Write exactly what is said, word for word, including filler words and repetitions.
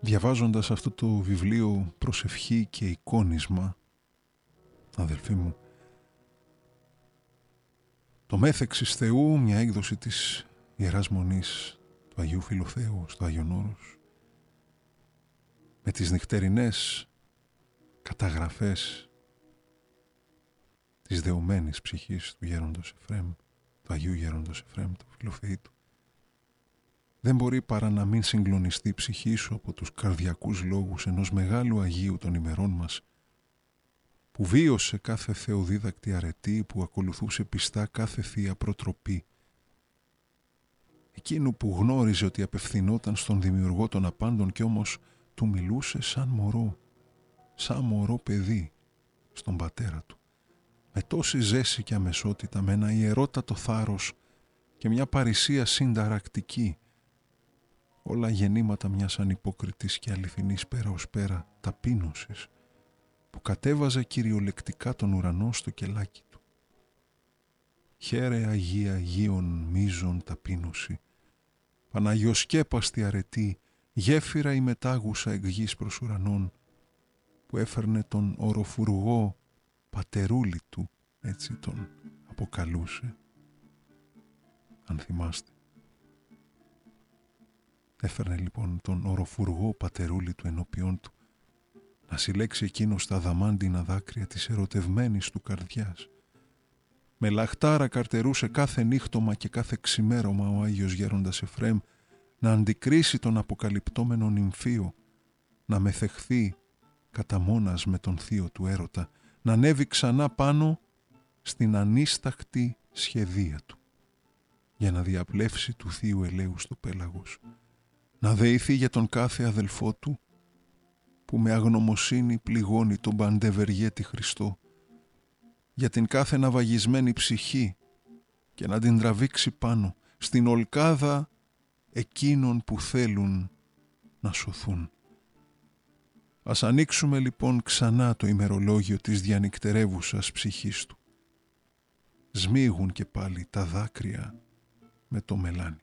Διαβάζοντας αυτό το βιβλίο «Προσευχή και εικόνισμα», αδελφοί μου, το «Μέθεξης Θεού», μια έκδοση της Ιεράς Μονής του Αγίου Φιλοθέου στο Άγιον Όρος, με τις νυχτερινές καταγραφές της δεωμένης ψυχής του γέροντος Εφραίμ, του Αγίου Γέροντος Εφραίμ, του Φιλοθεήτου, δεν μπορεί παρά να μην συγκλονιστεί η ψυχή σου από τους καρδιακούς λόγους ενός μεγάλου Αγίου των ημερών μας, που βίωσε κάθε θεοδίδακτη αρετή, που ακολουθούσε πιστά κάθε θεία προτροπή. Εκείνου που γνώριζε ότι απευθυνόταν στον Δημιουργό των Απάντων και όμως του μιλούσε σαν μωρό, σαν μωρό παιδί, στον πατέρα του, με τόση ζέση και αμεσότητα, με ένα ιερότατο θάρρος και μια παρησία συνταρακτική, όλα γεννήματα μιας ανυπόκριτης και αληθινής πέρα ως πέρα ταπείνωσης, που κατέβαζε κυριολεκτικά τον ουρανό στο κελάκι του. Χαίρε Αγία Αγίων μίζων ταπείνωση, Παναγιοσκέπαστη αρετή, γέφυρα η μετάγουσα εκ γης προς ουρανών, που έφερνε τον οροφουργό πατερούλη του, έτσι τον αποκαλούσε, αν θυμάστε. Έφερνε λοιπόν τον οροφουργό πατερούλη του ενώπιόν του, να συλλέξει εκείνος τα αδαμάντινα δάκρυα της ερωτευμένης του καρδιάς. Με λαχτάρα καρτερούσε κάθε νύχτωμα και κάθε ξημέρωμα ο Άγιος Γέροντας Εφραίμ να αντικρίσει τον αποκαλυπτόμενο νυμφίο, να μεθεχθεί κατά μόνας με τον θείο του έρωτα, να ανέβει ξανά πάνω στην ανίσταχτη σχεδία του, για να διαπλεύσει του θείου ελαίου στο πέλαγος, να δεηθεί για τον κάθε αδελφό του, που με αγνωμοσύνη πληγώνει τον παντευεργέτη Χριστό, για την κάθε ναυαγισμένη ψυχή, και να την τραβήξει πάνω στην ολκάδα εκείνων που θέλουν να σωθούν. Ας ανοίξουμε λοιπόν ξανά το ημερολόγιο της διανυκτερεύουσας ψυχής του. Σμίγουν και πάλι τα δάκρυα με το μελάνι.